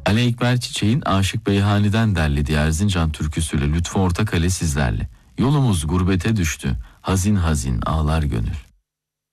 Ali Ekber Çiçek'in Aşık Beyhani'den derlediği Erzincan türküsüyle Lütfü Ortakale sizlerle. Yolumuz gurbete düştü, hazin hazin ağlar gönül.